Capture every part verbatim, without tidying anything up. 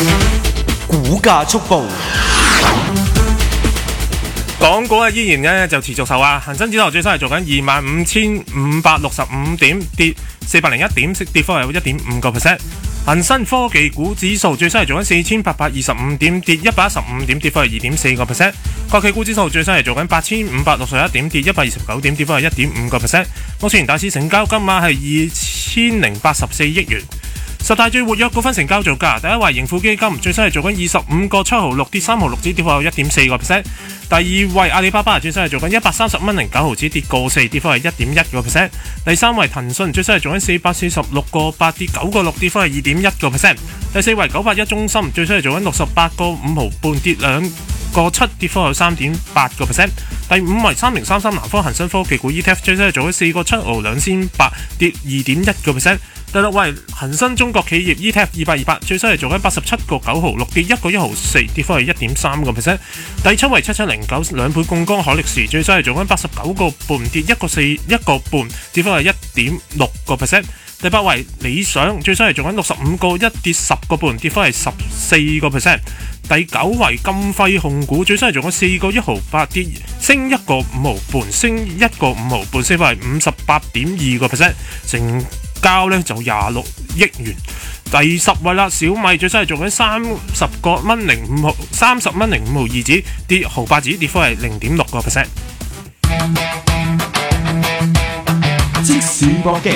股價速報。 港股啊依然咧就持續受壓，恒生指數最新係做緊二萬五千五百六十五點，跌四百零一點，跌幅係一點五個 percent。恒生科技股指數最新係做緊四千八百二十五點，跌一百一十五點，跌幅係二點四個 percent。國企股指數最新係做緊八千五百六十一點，跌一百二十九點，跌幅係一點五個 percent。目前大市成交金額係二千零八十四億元。十大最活躍股份成交造價，第一位盈富基金最新係做緊二十五個七毫六，跌三毫六子，跌幅有一點四個 percent。第二位阿里巴巴最新係做緊一百三十蚊零九毫子，跌個四，跌幅係一點一個 percent。第三位騰訊最新係做緊四百四十六個八，跌九個六，跌幅係二點一個 percent。第四位九八一中心最新係做緊六十八個五毫半，跌兩個七，跌幅有三點八個 percent。第五位三零三三南方恒生科技股 E T F 最新係做緊四個七毫兩仙八，跌二點一個 percent。第六位恒生中國企業 E T F 二百二百最新係做緊八十七個九毫六，跌一個一毫四，跌幅係一點三個 percent。第七位七七零九兩倍槓桿海力士最新係做緊八十九個半，跌一個四一個半，跌幅係一點六個 percent。第八位理想最新係做緊六十五個一，跌十個半，跌幅係十四個 percent。第九位金輝控股最新係做緊四個一毫八，跌升一個五毫半，升一個五毫半，升幅係五十八點二個 percent。成交呢就廿六億元。第十位啦，小米最新係做緊三十個蚊零五毫，三十蚊零五毫二子，跌毫八子，跌幅係零點六個 percent。 即時搏擊，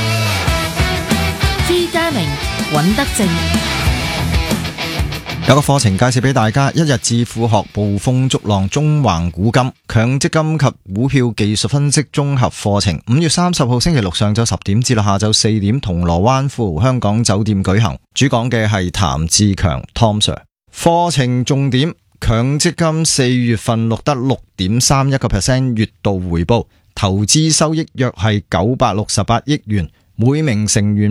朱家明、尹德正。 有個課程介紹俾大家，一日致富學捕風捉浪中橫古今強積金及股票技術分析綜合課程，五月三十號星期六上晝十點至到下晝四點，銅鑼灣富豪香港酒店舉行。主講嘅係譚志強 Tom Sir。課程重點：強積金四月份錄得六點三一個 percent 月度回報，投資收益約係九百六十八億元，每名成員